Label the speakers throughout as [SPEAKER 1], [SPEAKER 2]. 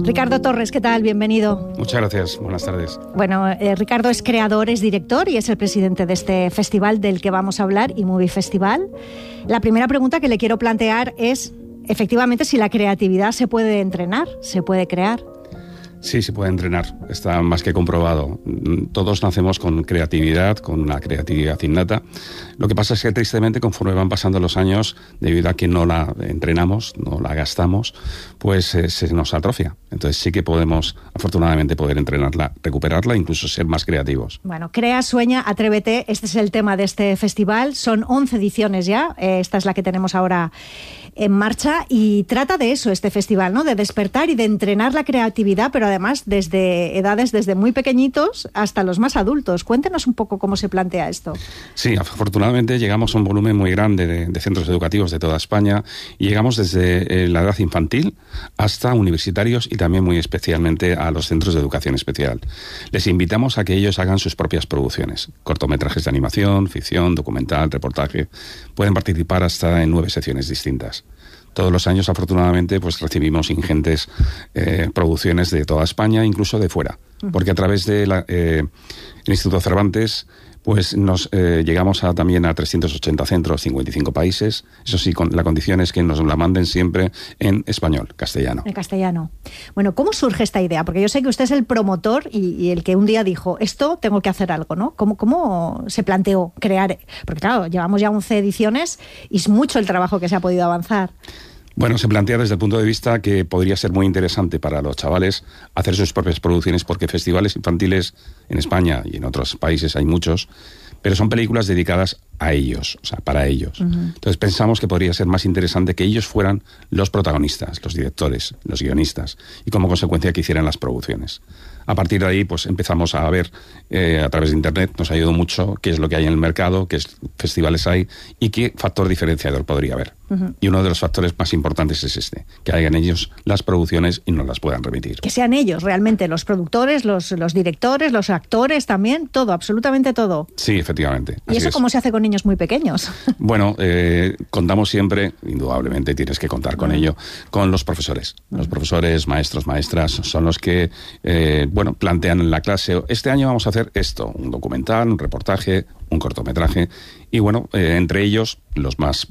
[SPEAKER 1] Ricardo Torres, ¿qué tal? Bienvenido.
[SPEAKER 2] Muchas gracias, buenas tardes.
[SPEAKER 1] Bueno, Ricardo es creador, es director y es el presidente de este festival del que vamos a hablar, eMovie Festival. La primera pregunta que le quiero plantear es, efectivamente, si la creatividad se puede entrenar, se puede crear.
[SPEAKER 2] Sí, se puede entrenar, está más que comprobado. Todos nacemos con creatividad, con una creatividad innata. Lo que pasa es que tristemente conforme van pasando los años, debido a que no la entrenamos, no la gastamos, pues se nos atrofia. Entonces sí que podemos, afortunadamente, poder entrenarla, recuperarla, incluso ser más creativos.
[SPEAKER 1] Bueno, crea, sueña, atrévete, este es el tema de este festival. Son 11 ediciones ya, esta es la que tenemos ahora en marcha y trata de eso este festival, ¿no? De despertar y de entrenar la creatividad, pero además desde edades desde muy pequeñitos hasta los más adultos. Cuéntenos un poco cómo se plantea esto.
[SPEAKER 2] Sí, afortunadamente llegamos a un volumen muy grande de centros educativos de toda España y llegamos desde la edad infantil hasta universitarios y también muy especialmente a los centros de educación especial. Les invitamos a que ellos hagan sus propias producciones, cortometrajes de animación, ficción, documental, reportaje. Pueden participar hasta en 9 secciones distintas. Todos los años, afortunadamente, pues recibimos ingentes producciones de toda España, incluso de fuera. Porque a través del Instituto Cervantes, pues nos llegamos también a 380 centros, 55 países. Eso sí, la condición es que nos la manden siempre en español, castellano.
[SPEAKER 1] En castellano. Bueno, ¿cómo surge esta idea? Porque yo sé que usted es el promotor y el que un día dijo, esto tengo que hacer algo, ¿no? ¿Cómo se planteó crear? Porque claro, llevamos ya 11 ediciones y es mucho el trabajo que se ha podido avanzar.
[SPEAKER 2] Bueno, se plantea desde el punto de vista que podría ser muy interesante para los chavales hacer sus propias producciones, porque festivales infantiles en España y en otros países hay muchos, pero son películas dedicadas a ellos, o sea, para ellos. Entonces pensamos que podría ser más interesante que ellos fueran los protagonistas, los directores, los guionistas, y como consecuencia que hicieran las producciones. A partir de ahí, pues empezamos a ver, a través de Internet, nos ha ayudado mucho qué es lo que hay en el mercado, qué festivales hay y qué factor diferenciador podría haber. Y uno de los factores más importantes es este, que hagan ellos las producciones y nos las puedan remitir.
[SPEAKER 1] Que sean ellos realmente, los productores, los directores, los actores también, todo, absolutamente todo.
[SPEAKER 2] Sí, efectivamente.
[SPEAKER 1] ¿Y eso cómo se hace con niños muy pequeños?
[SPEAKER 2] Bueno, contamos siempre, indudablemente tienes que contar con ello, con los profesores. Los profesores, maestros, maestras, son los que plantean en la clase, este año vamos a hacer esto, un documental, un reportaje, un cortometraje, y bueno, entre ellos, los más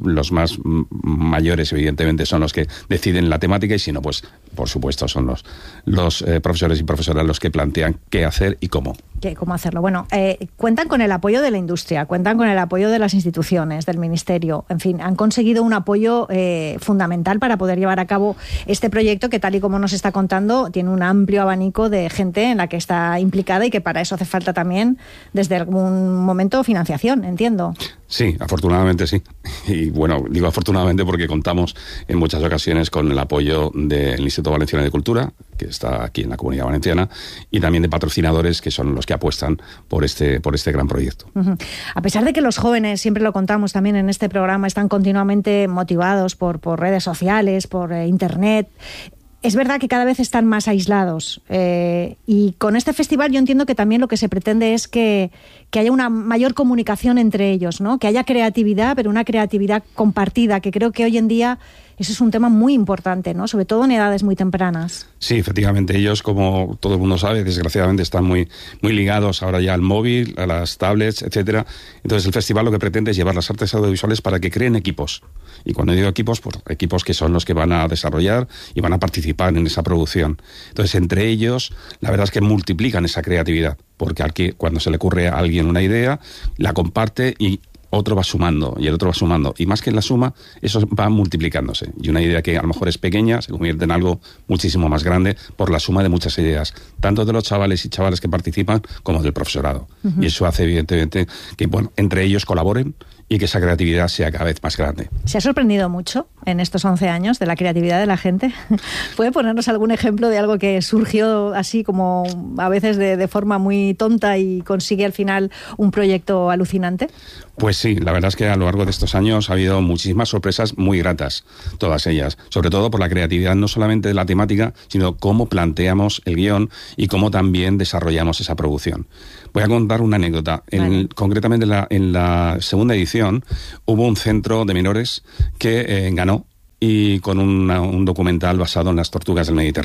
[SPEAKER 2] mayores, evidentemente, son los que deciden la temática, y si no, pues, por supuesto, son los profesores y profesoras los que plantean qué hacer y cómo.
[SPEAKER 1] ¿Cómo hacerlo? Bueno, cuentan con el apoyo de la industria, cuentan con el apoyo de las instituciones, del ministerio, en fin, han conseguido un apoyo fundamental para poder llevar a cabo este proyecto que, tal y como nos está contando, tiene un amplio abanico de gente en la que está implicada y que para eso hace falta también, desde algún momento, financiación, entiendo.
[SPEAKER 2] Sí, afortunadamente sí. Y bueno, digo afortunadamente porque contamos en muchas ocasiones con el apoyo del Instituto Valenciano de Cultura, que está aquí en la Comunidad Valenciana, y también de patrocinadores que son los que apuestan por este gran proyecto.
[SPEAKER 1] A pesar de que los jóvenes, siempre lo contamos también en este programa, están continuamente motivados por redes sociales, por Internet, es verdad que cada vez están más aislados y con este festival yo entiendo que también lo que se pretende es que haya una mayor comunicación entre ellos, ¿no? Que haya creatividad, pero una creatividad compartida, que creo que hoy en día eso es un tema muy importante, ¿no? Sobre todo en edades muy tempranas. Sí,
[SPEAKER 2] efectivamente, ellos, como todo el mundo sabe, desgraciadamente están muy ligados ahora ya al móvil, a las tablets, etcétera. Entonces el festival lo que pretende es llevar las artes audiovisuales para que creen equipos. Y cuando digo equipos, pues equipos que son los que van a desarrollar y van a participar en esa producción. Entonces, entre ellos, la verdad es que multiplican esa creatividad, porque cuando se le ocurre a alguien una idea, la comparte y otro va sumando y el otro va sumando. Y más que en la suma, eso va multiplicándose. Y una idea que a lo mejor es pequeña se convierte en algo muchísimo más grande por la suma de muchas ideas, tanto de los chavales y chavales que participan como del profesorado. Y eso hace, evidentemente, que entre ellos colaboren y que esa creatividad sea cada vez más grande.
[SPEAKER 1] ¿Se ha sorprendido mucho en estos 11 años de la creatividad de la gente? ¿Puede ponernos algún ejemplo de algo que surgió así como a veces de forma muy tonta y consigue al final un proyecto alucinante?
[SPEAKER 2] Pues sí, la verdad es que a lo largo de estos años ha habido muchísimas sorpresas muy gratas, todas ellas, sobre todo por la creatividad no solamente de la temática, sino cómo planteamos el guión y cómo también desarrollamos esa producción. Voy a contar una anécdota. Vale. Concretamente en la segunda edición hubo un centro de menores que ganó y con un documental basado en las tortugas del Mediterráneo.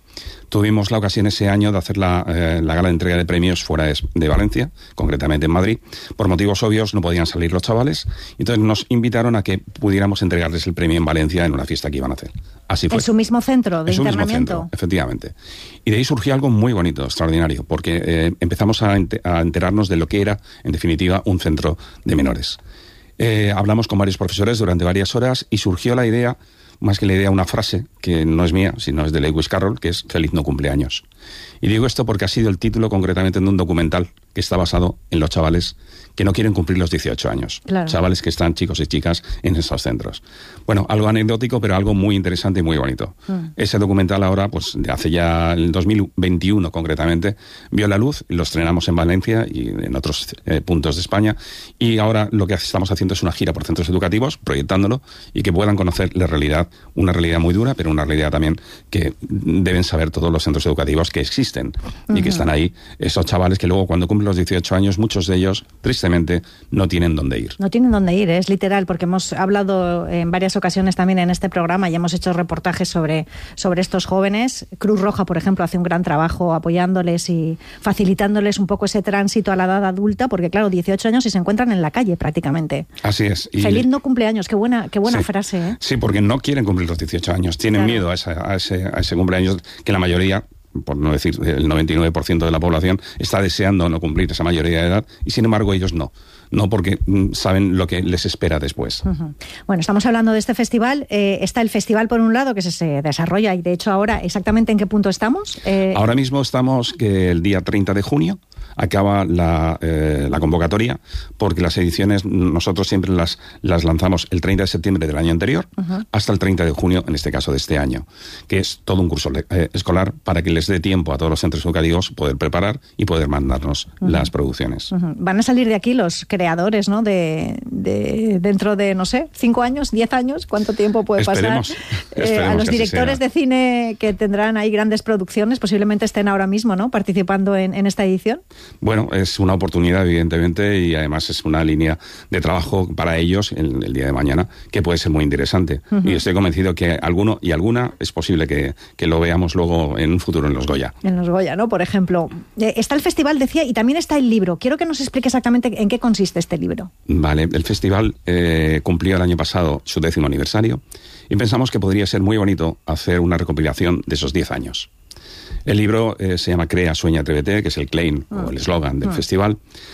[SPEAKER 2] Tuvimos la ocasión ese año de hacer la gala de entrega de premios fuera de Valencia, concretamente en Madrid. Por motivos obvios no podían salir los chavales, entonces nos invitaron a que pudiéramos entregarles el premio en Valencia en una fiesta que iban a hacer. Así fue.
[SPEAKER 1] ¿En su mismo centro de internamiento?
[SPEAKER 2] En su mismo centro, efectivamente. Y de ahí surgió algo muy bonito, extraordinario, porque empezamos a enterarnos de lo que era, en definitiva, un centro de menores. Hablamos con varios profesores durante varias horas y surgió la idea, más que la idea, una frase que no es mía, sino es de Lewis Carroll, que es "Feliz no cumpleaños". Y digo esto porque ha sido el título concretamente de un documental que está basado en los chavales que no quieren cumplir los 18 años.
[SPEAKER 1] Claro.
[SPEAKER 2] Chavales que están, chicos y chicas, en esos centros. Bueno, algo anecdótico, pero algo muy interesante y muy bonito. Ese documental ahora, pues de hace ya el 2021 concretamente, vio la luz, lo estrenamos en Valencia y en otros puntos de España, y ahora lo que estamos haciendo es una gira por centros educativos, proyectándolo, y que puedan conocer la realidad, una realidad muy dura, pero una realidad también que deben saber todos los centros educativos que existen y que están ahí, esos chavales que luego cuando cumplen los 18 años, muchos de ellos, tristemente, no tienen dónde ir.
[SPEAKER 1] No tienen dónde ir, es literal, porque hemos hablado en varias ocasiones también en este programa y hemos hecho reportajes sobre estos jóvenes. Cruz Roja, por ejemplo, hace un gran trabajo apoyándoles y facilitándoles un poco ese tránsito a la edad adulta, porque claro, 18 años y se encuentran en la calle prácticamente.
[SPEAKER 2] Así es.
[SPEAKER 1] Y Feliz no cumpleaños, qué buena sí. Frase, ¿eh?
[SPEAKER 2] Sí, porque no quieren cumplir los 18 años, tienen miedo a ese cumpleaños que la mayoría, por no decir el 99% de la población, está deseando no cumplir esa mayoría de edad, y sin embargo ellos no porque saben lo que les espera después.
[SPEAKER 1] Bueno, estamos hablando de este festival. Está el festival por un lado que se desarrolla, y de hecho ahora, ¿exactamente en qué punto estamos?
[SPEAKER 2] Ahora mismo estamos que el día 30 de junio acaba la convocatoria, porque las ediciones nosotros siempre las lanzamos el 30 de septiembre del año anterior hasta el 30 de junio, en este caso de este año, que es todo un curso escolar para que les dé tiempo a todos los centros educativos poder preparar y poder mandarnos las producciones.
[SPEAKER 1] Van a salir de aquí los creadores, ¿no? De dentro de, no sé, 5 años, 10 años, ¿cuánto tiempo puede pasar?
[SPEAKER 2] Esperemos
[SPEAKER 1] a los directores de cine que tendrán ahí grandes producciones, posiblemente estén ahora mismo, ¿no?, participando en esta edición.
[SPEAKER 2] Bueno, es una oportunidad, evidentemente, y además es una línea de trabajo para ellos el día de mañana que puede ser muy interesante. Y estoy convencido que alguno y alguna es posible que lo veamos luego en un futuro en los Goya. En
[SPEAKER 1] los Goya, ¿no? Por ejemplo. Está el festival, decía, y también está el libro. Quiero que nos explique exactamente en qué consiste este libro.
[SPEAKER 2] Vale, el festival cumplió el año pasado su 10º aniversario y pensamos que podría ser muy bonito hacer una recopilación de esos 10 años. El libro se llama Crea, Sueña, Atrévete, que es el claim o el eslogan del festival,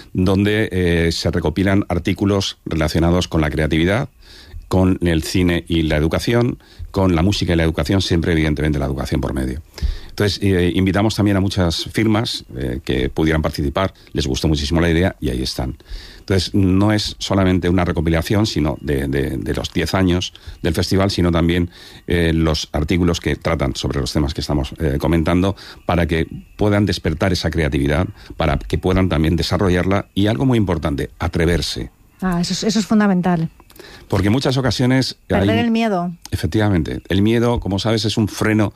[SPEAKER 2] donde se recopilan artículos relacionados con la creatividad, con el cine y la educación, con la música y la educación, siempre evidentemente la educación por medio. Entonces, invitamos también a muchas firmas que pudieran participar, les gustó muchísimo la idea y ahí están. Entonces, no es solamente una recopilación sino de los 10 años del festival, sino también los artículos que tratan sobre los temas que estamos comentando, para que puedan despertar esa creatividad, para que puedan también desarrollarla y, algo muy importante, atreverse.
[SPEAKER 1] Eso es fundamental.
[SPEAKER 2] Porque en muchas ocasiones...
[SPEAKER 1] Perder el miedo.
[SPEAKER 2] Efectivamente. El miedo, como sabes, es un freno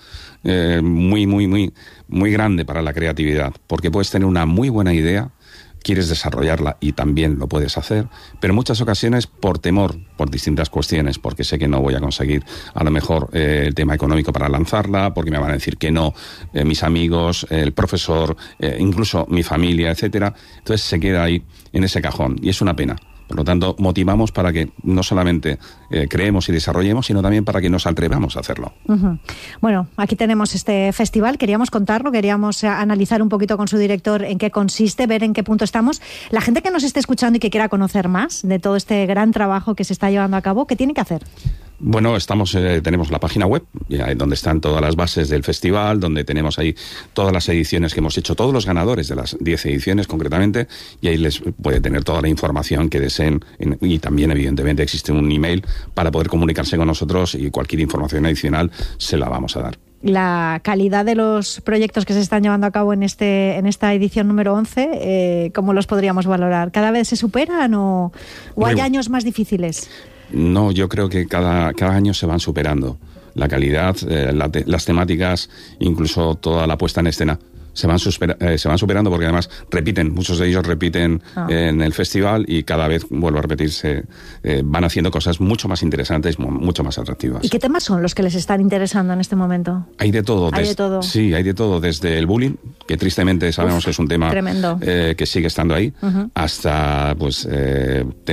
[SPEAKER 2] muy grande para la creatividad, porque puedes tener una muy buena idea, quieres desarrollarla y también lo puedes hacer, pero en muchas ocasiones por temor, por distintas cuestiones, porque sé que no voy a conseguir a lo mejor el tema económico para lanzarla, porque me van a decir que no mis amigos, el profesor, incluso mi familia, etcétera. Entonces se queda ahí en ese cajón y es una pena. Por lo tanto, motivamos para que no solamente creemos y desarrollemos, sino también para que nos atrevamos a hacerlo.
[SPEAKER 1] Bueno, aquí tenemos este festival, queríamos contarlo, queríamos analizar un poquito con su director en qué consiste, ver en qué punto estamos. La gente que nos esté escuchando y que quiera conocer más de todo este gran trabajo que se está llevando a cabo, ¿qué tiene que hacer?
[SPEAKER 2] Bueno, tenemos la página web, donde están todas las bases del festival, donde tenemos ahí todas las ediciones que hemos hecho, todos los ganadores de las 10 ediciones concretamente, y ahí les puede tener toda la información que deseen, y también evidentemente existe un email para poder comunicarse con nosotros, y cualquier información adicional se la vamos a dar.
[SPEAKER 1] La calidad de los proyectos que se están llevando a cabo en esta edición número 11, ¿cómo los podríamos valorar? ¿Cada vez se superan o hay años más difíciles?
[SPEAKER 2] No, yo creo que cada año se van superando. La calidad, las temáticas, incluso toda la puesta en escena se van superando porque además muchos de ellos repiten en el festival y cada vez, vuelvo a repetirse, van haciendo cosas mucho más interesantes, mucho más atractivas.
[SPEAKER 1] ¿Y qué temas son los que les están interesando en este momento?
[SPEAKER 2] Hay de todo.
[SPEAKER 1] ¿Hay de todo?
[SPEAKER 2] Sí, hay de todo, desde el bullying, que tristemente sabemos que es un tema
[SPEAKER 1] tremendo,
[SPEAKER 2] que sigue estando ahí, hasta pues